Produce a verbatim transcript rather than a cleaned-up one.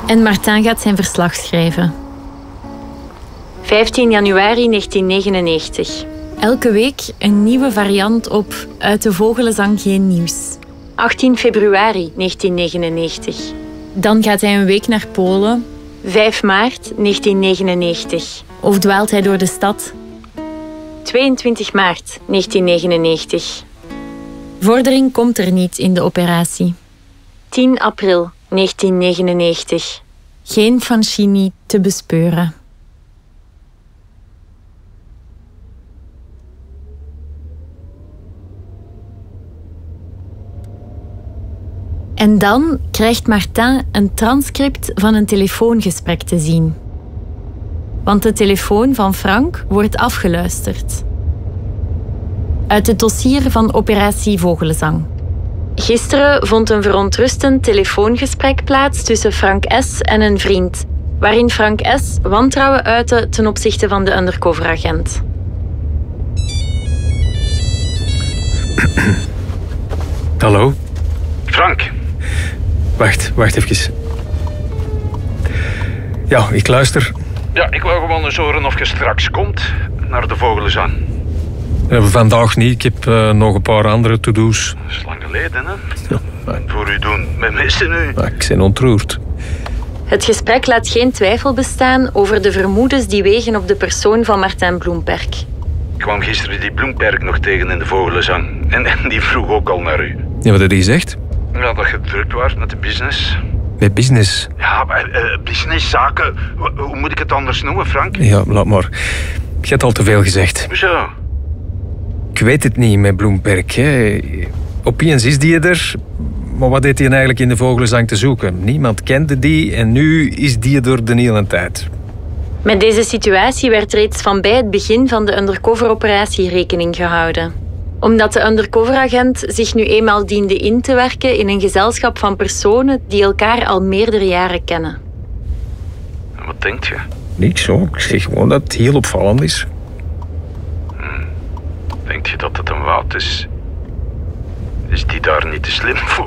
En Martin gaat zijn verslag schrijven. vijftien januari negentien negenennegentig. Elke week een nieuwe variant op Uit de Vogelenzang geen nieuws. achttien februari negentien negenennegentig. Dan gaat hij een week naar Polen. vijf maart negentien negenennegentig. Of dwaalt hij door de stad. tweeëntwintig maart negentien negenennegentig. Vordering komt er niet in de operatie. tien april negentien negenennegentig. Geen Fancini te bespeuren. En dan krijgt Martin een transcript van een telefoongesprek te zien. Want de telefoon van Frank wordt afgeluisterd. Uit het dossier van Operatie Vogelenzang. Gisteren vond een verontrustend telefoongesprek plaats tussen Frank S. en een vriend, waarin Frank S. wantrouwen uitte ten opzichte van de undercoveragent. Hallo? Frank. Wacht, wacht even. Ja, ik luister. Ja, ik wou gewoon eens horen of je straks komt naar de Vogelenzang. Uh, vandaag niet, ik heb uh, nog een paar andere to-do's. Dat is lang geleden, hè? Ja, maar... Voor u doen, met meesten nu. Maar ik ben ontroerd. Het gesprek laat geen twijfel bestaan over de vermoedens die wegen op de persoon van Martin Bloemperk. Ik kwam gisteren die Bloemperk nog tegen in de Vogelenzang. En, en die vroeg ook al naar u. Ja, wat had hij gezegd? Ja, dat je druk was met de business. Met business? Ja, maar, uh, business, zaken. Hoe, hoe moet ik het anders noemen, Frank? Ja, laat maar. Je hebt al te veel gezegd. Hoezo? Ik weet het niet met Bloemperk. Hè. Opeens is die er. Maar wat deed hij eigenlijk in de Vogelenzang te zoeken? Niemand kende die en nu is die er door de hele tijd. Met deze situatie werd reeds van bij het begin van de undercover-operatie rekening gehouden. Omdat de undercoveragent zich nu eenmaal diende in te werken in een gezelschap van personen die elkaar al meerdere jaren kennen. En wat denk je? Niks hoor, ik zeg gewoon dat het heel opvallend is. Hmm. Denk je dat het een Wout is? Is die daar niet te slim voor?